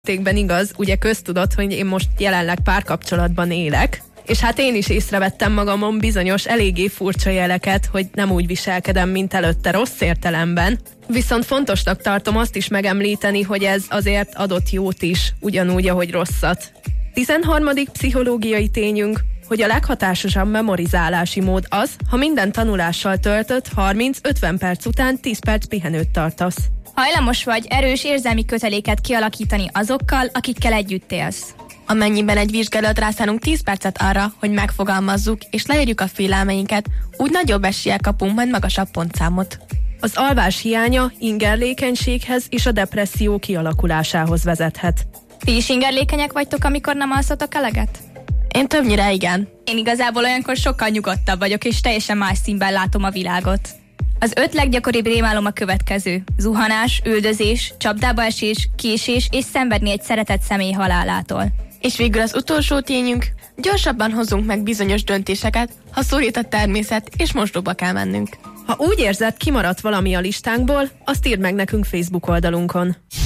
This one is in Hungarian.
mértékben igaz, ugye köztudott, hogy én most jelenleg párkapcsolatban élek, és hát én is észrevettem magamon bizonyos eléggé furcsa jeleket, hogy nem úgy viselkedem, mint előtte rossz értelemben. Viszont fontosnak tartom azt is megemlíteni, hogy ez azért adott jót is, ugyanúgy, ahogy rosszat. 13. pszichológiai tényünk, hogy a leghatásosabb memorizálási mód az, ha minden tanulással töltött 30-50 perc után 10 perc pihenőt tartasz. Hajlamos vagy erős érzelmi köteléket kialakítani azokkal, akikkel együtt élsz. Amennyiben egy vizsgálat rászánunk 10 percet arra, hogy megfogalmazzuk és leírjuk a félelmeinket, úgy nagyobb eséllyel kapunk majd magasabb pontszámot. Az alvás hiánya ingerlékenységhez és a depresszió kialakulásához vezethet. Ti is ingerlékenyek vagytok, amikor nem alszatok eleget? Én többnyire igen. Én igazából olyankor sokkal nyugodtabb vagyok, és teljesen más színben látom a világot. Az 5 leggyakoribb rémálom a következő: zuhanás, üldözés, csapdába esés, késés és szenvedni egy szeretett személy halálától. És végül az utolsó tényünk, gyorsabban hozzunk meg bizonyos döntéseket, ha szorít a természet és mosdóba kell mennünk. Ha úgy érzed, kimaradt valami a listánkból, azt írd meg nekünk Facebook oldalunkon.